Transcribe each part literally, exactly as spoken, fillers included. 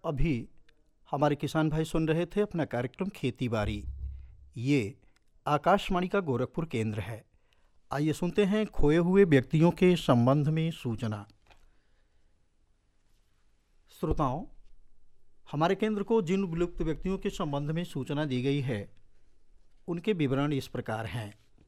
अभी हमारे किसान भाई सुन रहे थे अपना कार्यक्रम खेती बाड़ी। ये आकाशवाणी का गोरखपुर केंद्र है। आइए सुनते हैं खोए हुए व्यक्तियों के संबंध में सूचना। श्रोताओं, हमारे केंद्र को जिन विलुप्त व्यक्तियों के संबंध में सूचना दी गई है उनके विवरण इस प्रकार हैं।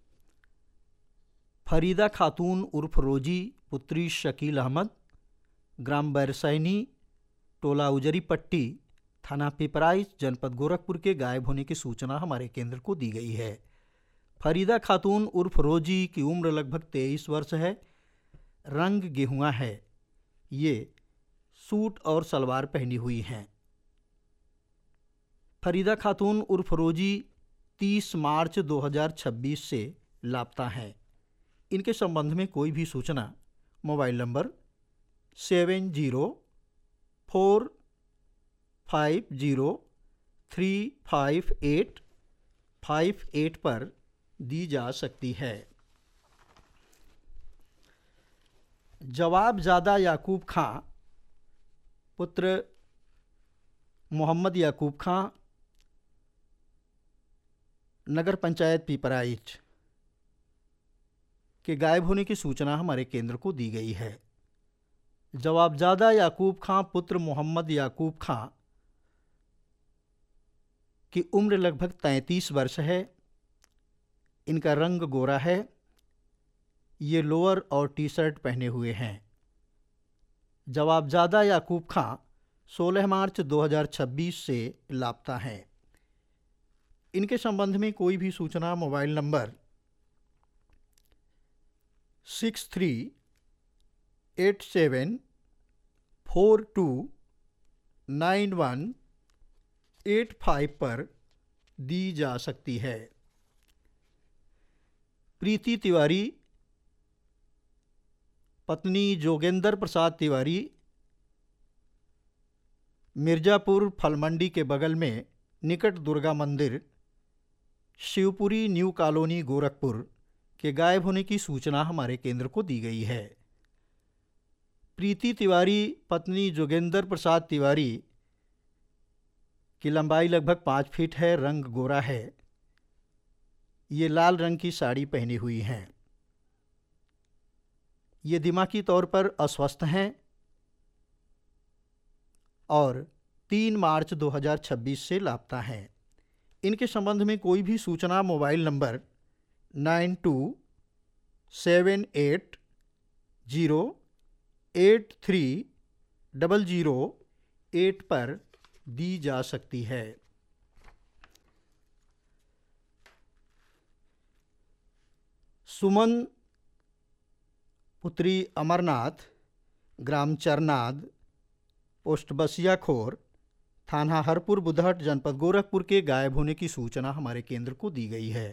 फरीदा खातून उर्फ रोजी पुत्री शकील अहमद, ग्राम बैरसैनी, टोला उजरी पट्टी, थाना पिपराइच, जनपद गोरखपुर के गायब होने की सूचना हमारे केंद्र को दी गई है। फरीदा खातून उर्फ रोजी की उम्र लगभग तेईस वर्ष है। रंग गेहुआ है। ये सूट और सलवार पहनी हुई हैं। फरीदा खातून उर्फ रोजी तीस मार्च दो हज़ार छब्बीस से लापता हैं। इनके संबंध में कोई भी सूचना mobile number seven zero four five zero three five eight five eight पर दी जा सकती है। जवाब ज़ादा याकूब खां पुत्र मोहम्मद याकूब खां, नगर पंचायत पिपराइच के गायब होने की सूचना हमारे केंद्र को दी गई है। जवाबजादा याकूब खां पुत्र मोहम्मद याकूब खां की उम्र लगभग तैंतीस वर्ष है। इनका रंग गोरा है। ये लोअर और टी शर्ट पहने हुए हैं। जवाबजादा याकूब खां सोलह मार्च दो हज़ार छब्बीस से लापता हैं। इनके संबंध में कोई भी सूचना mobile number six three eight seven four to nine one eight five पर दी जा सकती है। प्रीति तिवारी पत्नी जोगेंद्र प्रसाद तिवारी, मिर्ज़ापुर फलमंडी के बगल में निकट दुर्गा मंदिर, शिवपुरी न्यू कॉलोनी गोरखपुर के गायब होने की सूचना हमारे केंद्र को दी गई है। प्रीति तिवारी पत्नी जोगेंद्र प्रसाद तिवारी की लंबाई लगभग पाँच फीट है। रंग गोरा है। ये लाल रंग की साड़ी पहनी हुई हैं। ये दिमागी तौर पर अस्वस्थ हैं और तीन मार्च दो हज़ार छब्बीस से लापता हैं। इनके संबंध में कोई भी सूचना mobile number nine to seven eight zero eight three double zero eight पर दी जा सकती है। सुमन पुत्री अमरनाथ, ग्राम चरनाद, पोस्ट बसियाखोर, थाना हरपुर बुधहट, जनपद गोरखपुर के गायब होने की सूचना हमारे केंद्र को दी गई है।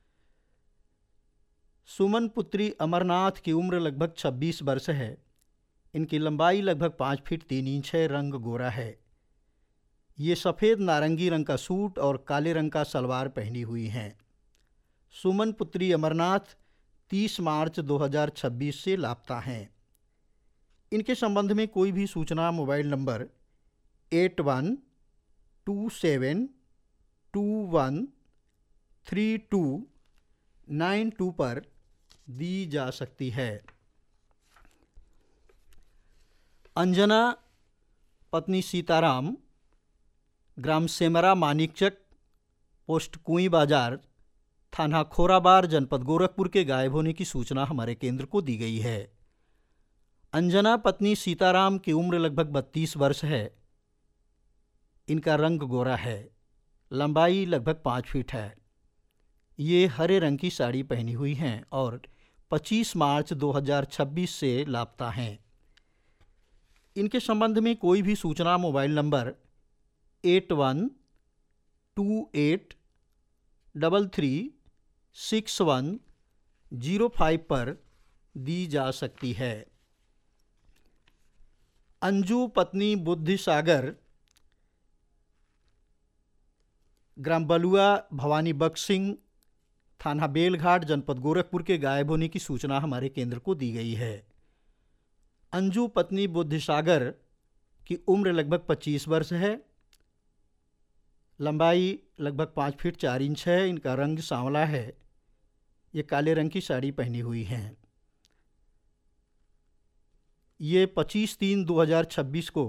सुमन पुत्री अमरनाथ की उम्र लगभग छब्बीस वर्ष है। इनकी लंबाई लगभग पाँच फीट तीन इंच है। रंग गोरा है। ये सफ़ेद नारंगी रंग का सूट और काले रंग का सलवार पहनी हुई हैं। सुमन पुत्री अमरनाथ तीस मार्च दो हज़ार छब्बीस से लापता हैं। इनके संबंध में कोई भी सूचना mobile number eight one two seven to one three to nine to पर दी जा सकती है। अंजना पत्नी सीताराम, ग्राम सेमरा मानिकचक, पोस्ट कुई बाजार, थाना खोराबार, जनपद गोरखपुर के गायब होने की सूचना हमारे केंद्र को दी गई है। अंजना पत्नी सीताराम की उम्र लगभग बत्तीस वर्ष है। इनका रंग गोरा है। लंबाई लगभग पाँच फीट है। ये हरे रंग की साड़ी पहनी हुई हैं और पच्चीस मार्च दो हज़ार छब्बीस से लापता हैं। इनके संबंध में कोई भी सूचना mobile number eight one two eight double three six one zero five पर दी जा सकती है। अंजू पत्नी बुद्धि सागर, ग्राम बलुआ, भवानी बक्सिंग, थाना बेलघाट, जनपद गोरखपुर के गायब होने की सूचना हमारे केंद्र को दी गई है। अंजू पत्नी बुद्धिसागर की उम्र लगभग पच्चीस वर्ष है, लंबाई लगभग पाँच फीट चार इंच है, इनका रंग सांवला है, ये काले रंग की साड़ी पहनी हुई हैं। ये पच्चीस तीन दो हज़ार छब्बीस को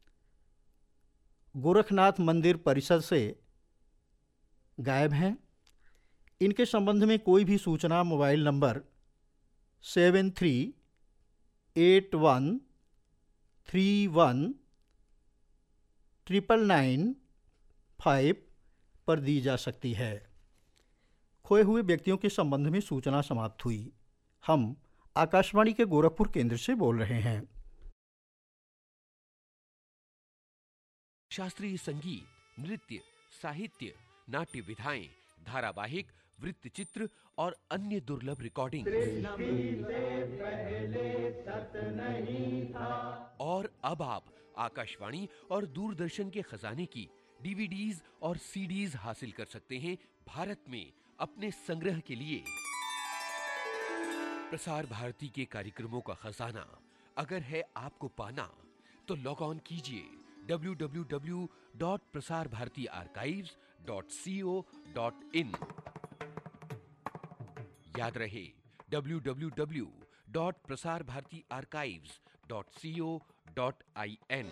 गोरखनाथ मंदिर परिसर से गायब हैं। इनके संबंध में कोई भी सूचना mobile number seven three eight one three one triple nine five पर दी जा सकती है। खोए हुए व्यक्तियों के संबंध में सूचना समाप्त हुई। हम आकाशवाणी के गोरखपुर केंद्र से बोल रहे हैं। शास्त्रीय संगीत, नृत्य, साहित्य, नाट्य विधाएं, धारावाहिक, वृत्तचित्र और अन्य दुर्लभ रिकॉर्डिंग और अब आप आकाशवाणी और दूरदर्शन के खजाने की डीवीडीज और सीडीज हासिल कर सकते हैं भारत में अपने संग्रह के लिए। प्रसार भारती के कार्यक्रमों का खजाना अगर है आपको पाना तो लॉग ऑन कीजिए W W W dot Prasar Bharati archives dot C O dot in. याद रहे W W W dot Prasar Bharati archives dot C O dot I N.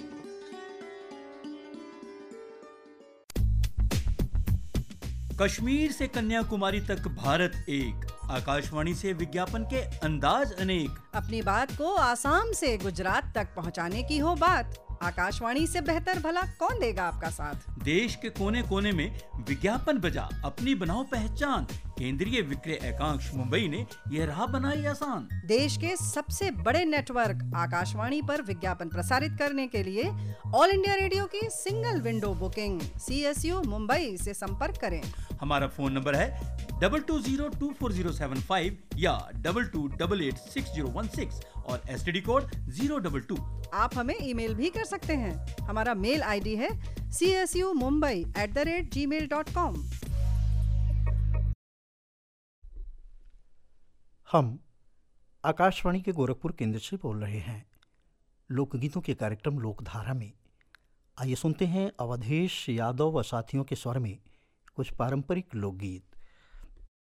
Kashmir से कन्याकुमारी तक भारत एक, आकाशवाणी से विज्ञापन के अंदाज अनेक। अपनी बात को आसाम से गुजरात तक पहुंचाने की हो बात, आकाशवाणी से बेहतर भला कौन देगा आपका साथ। देश के कोने कोने में विज्ञापन बजा अपनी बनाओ पहचान, केंद्रीय विक्रय एकांश मुंबई ने यह राह बनाई आसान। देश के सबसे बड़े नेटवर्क आकाशवाणी पर विज्ञापन प्रसारित करने के लिए ऑल इंडिया रेडियो की single window booking C S U Mumbai से संपर्क करें। हमारा फोन नंबर है double two zero to four zero seven five या double two double eight six zero one six और S T D code zero double two. आप हमें email भी कर सकते हैं। हमारा मेल आईडी है C S U Mumbai at the rate ji mail dot com. हम आकाशवाणी के गोरखपुर केंद्र से बोल रहे हैं। लोकगीतों के कार्यक्रम लोकधारा में आइए सुनते हैं अवधेश यादव व साथियों के स्वर में कुछ पारंपरिक लोकगीत।